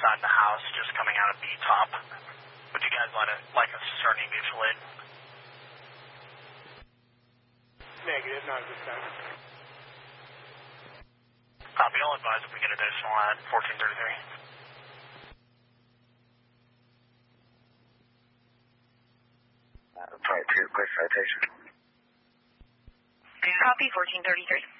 outside the house, just coming out of B top. Would you guys like us to start any mutual aid? Negative, not at this time. Copy, I'll advise if we get additional at 1433. Flight 2, request citation. Copy, 1433.